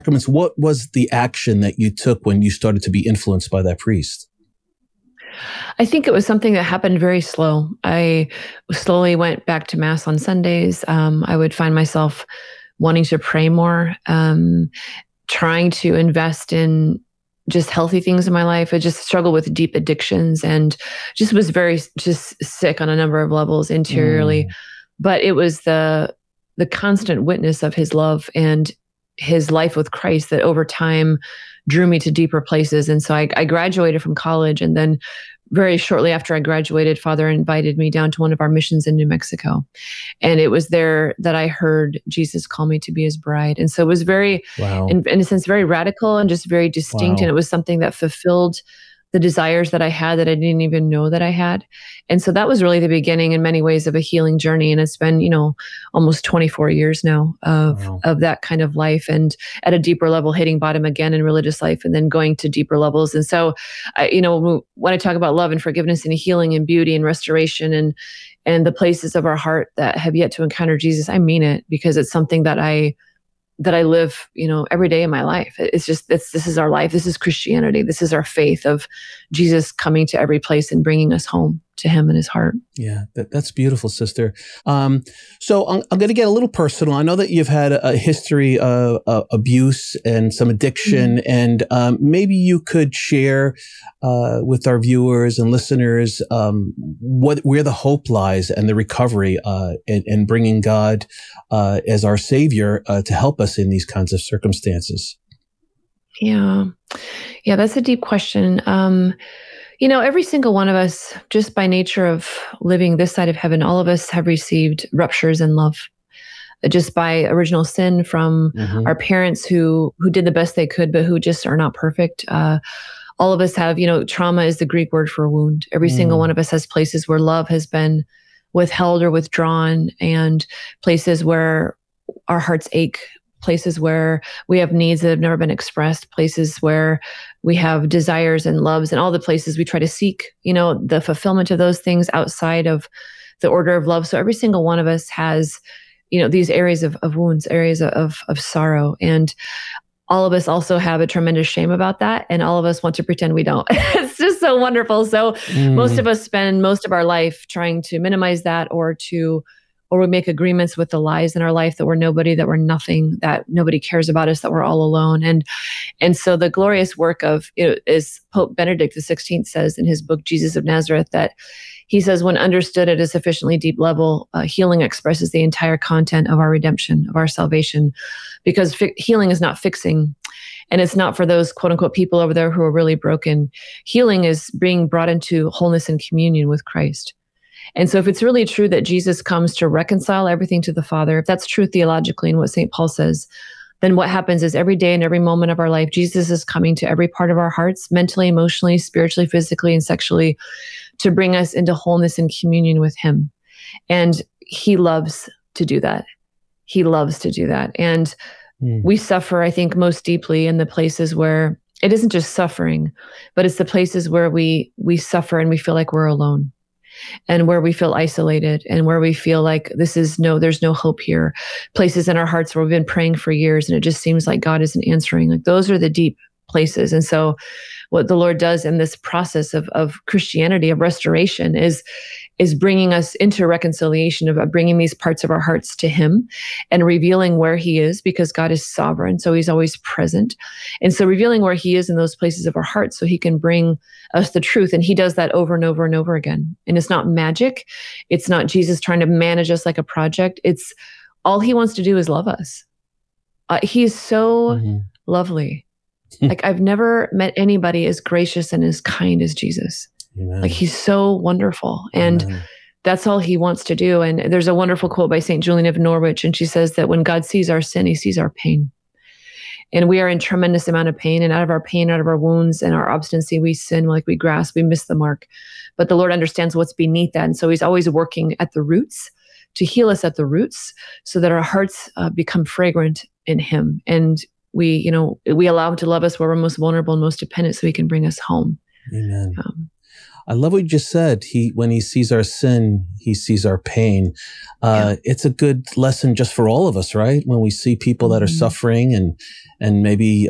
sacraments, what was the action that you took when you started to be influenced by that priest? I think it was something that happened very slow. I slowly went back to Mass on Sundays. I would find myself wanting to pray more, trying to invest in just healthy things in my life. I just struggled with deep addictions and just was very just sick on a number of levels interiorly. But it was the constant witness of his love and his life with Christ that over time drew me to deeper places. And so I graduated from college, and then very shortly after I graduated, Father invited me down to one of our missions in New Mexico. And it was there that I heard Jesus call me to be his bride. And so it was very, in a sense, very radical and just very distinct. And it was something that fulfilled the desires that I had that I didn't even know that I had. And so that was really the beginning in many ways of a healing journey. And it's been, almost 24 years now of that kind of life, and at a deeper level, hitting bottom again in religious life and then going to deeper levels. And so, when I talk about love and forgiveness and healing and beauty and restoration and the places of our heart that have yet to encounter Jesus, I mean it, because it's something that I live, every day in my life. It's just, this is our life. This is Christianity. This is our faith of Jesus coming to every place and bringing us home to him and his heart. Yeah, that's beautiful, sister. So I'm going to get a little personal. I know that you've had a history of abuse and some addiction, and maybe you could share with our viewers and listeners where the hope lies and the recovery and bringing God as our Savior to help us in these kinds of circumstances. Yeah, that's a deep question. Every single one of us, just by nature of living this side of heaven, all of us have received ruptures in love, just by original sin from our parents who did the best they could, but who just are not perfect. All of us have, trauma is the Greek word for a wound. Every single one of us has places where love has been withheld or withdrawn, and places where our hearts ache, places where we have needs that have never been expressed, places where we have desires and loves, and all the places we try to seek, the fulfillment of those things outside of the order of love. So every single one of us has, these areas of wounds, areas of sorrow. And all of us also have a tremendous shame about that. And all of us want to pretend we don't. It's just so wonderful. So most of us spend most of our life trying to minimize that, or we make agreements with the lies in our life that we're nobody, that we're nothing, that nobody cares about us, that we're all alone. And so the glorious work of, is Pope Benedict XVI says in his book, Jesus of Nazareth, that he says, when understood at a sufficiently deep level, healing expresses the entire content of our redemption, of our salvation, because healing is not fixing. And it's not for those quote unquote people over there who are really broken. Healing is being brought into wholeness and communion with Christ. And so if it's really true that Jesus comes to reconcile everything to the Father, if that's true theologically in what St. Paul says, then what happens is every day and every moment of our life, Jesus is coming to every part of our hearts, mentally, emotionally, spiritually, physically, and sexually, to bring us into wholeness and communion with him. And he loves to do that. He loves to do that. And we suffer, I think, most deeply in the places where it isn't just suffering, but it's the places where we suffer and we feel like we're alone, and where we feel isolated, and where we feel like there's no hope here. Places in our hearts where we've been praying for years and it just seems like God isn't answering. Like, those are the deep places. And so what the Lord does in this process of Christianity, of restoration, is bringing us into reconciliation, of bringing these parts of our hearts to him and revealing where he is, because God is sovereign. So he's always present. And so revealing where he is in those places of our hearts so he can bring us the truth. And he does that over and over and over again. And it's not magic. It's not Jesus trying to manage us like a project. It's all he wants to do is love us. He's so lovely. Like, I've never met anybody as gracious and as kind as Jesus. Amen. Like, he's so wonderful. And that's all he wants to do. And there's a wonderful quote by St. Julian of Norwich. And she says that when God sees our sin, he sees our pain. And we are in tremendous amount of pain. And out of our pain, out of our wounds and our obstinacy, we sin, like we grasp, we miss the mark. But the Lord understands what's beneath that. And so he's always working at the roots to heal us at the roots, so that our hearts become fragrant in him. And we allow him to love us where we're most vulnerable and most dependent, so he can bring us home. Amen. I love what you just said. When he sees our sin, he sees our pain. It's a good lesson just for all of us, right? When we see people that are suffering and maybe